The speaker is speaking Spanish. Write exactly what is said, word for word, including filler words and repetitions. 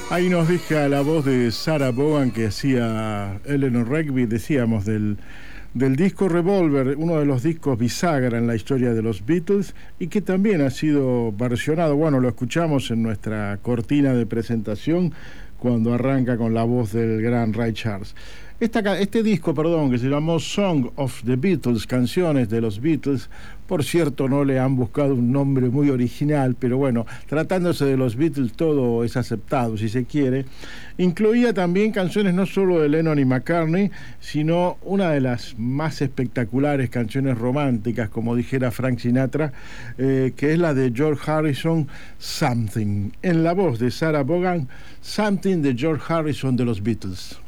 Ahí nos deja la voz de Sarah Vaughan que hacía Eleanor Rigby, decíamos, del, del disco Revolver, uno de los discos bisagra en la historia de los Beatles y que también ha sido versionado. Bueno, lo escuchamos en nuestra cortina de presentación cuando arranca con la voz del gran Ray Charles. Esta, este disco, perdón, que se llamó Song of the Beatles, Canciones de los Beatles, por cierto no le han buscado un nombre muy original, pero bueno, tratándose de los Beatles todo es aceptado si se quiere, incluía también canciones no solo de Lennon y McCartney, sino una de las más espectaculares canciones románticas, como dijera Frank Sinatra, eh, que es la de George Harrison, Something, en la voz de Sarah Vaughan, Something de George Harrison de los Beatles.